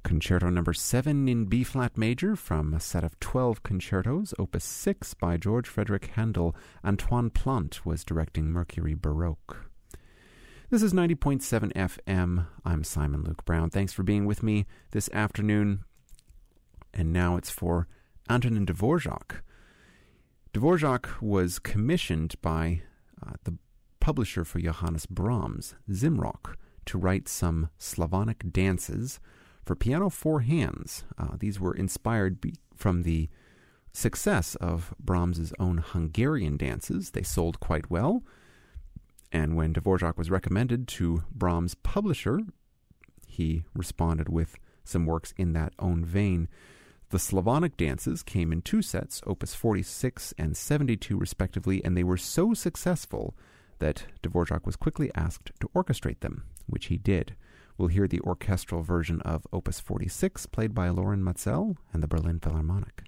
Concerto number 7 in B-flat major from a set of 12 concertos, opus 6 by George Frederick Handel. Antoine Plant was directing Mercury Baroque. This is 90.7 FM. I'm Simon Luke Brown. Thanks for being with me this afternoon. And now it's for Antonin Dvorak. Dvorak was commissioned by the publisher for Johannes Brahms, Zimrock, to write some Slavonic dances for piano 4 hands. These were inspired from the success of Brahms's own Hungarian dances. They sold quite well. And when Dvorak was recommended to Brahms' publisher, he responded with some works in that own vein. The Slavonic dances came in 2 sets, opus 46 and 72 respectively, and they were so successful that Dvorak was quickly asked to orchestrate them, which he did. We'll hear the orchestral version of opus 46, played by Loren Maazel and the Berlin Philharmonic.